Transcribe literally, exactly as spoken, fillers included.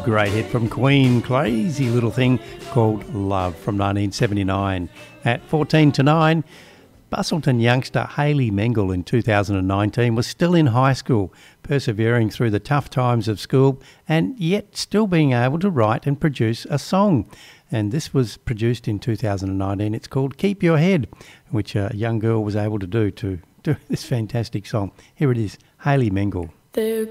Great hit from Queen, crazy little thing called Love from nineteen seventy-nine. At fourteen to nine, Bustleton youngster Hayley Mengel in two thousand nineteen was still in high school, persevering through the tough times of school and yet still being able to write and produce a song. And this was produced in two thousand nineteen. It's called Keep Your Head, which a young girl was able to do to do this fantastic song. Here it is, Hayley Mengel. There